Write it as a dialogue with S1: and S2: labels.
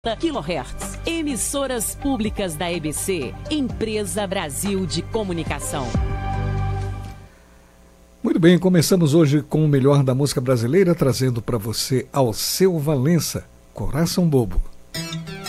S1: kHz. Emissoras públicas da EBC, Empresa Brasil de Comunicação.
S2: Muito bem, começamos hoje com o melhor da música brasileira, trazendo para você Alceu Valença, Coração Bobo.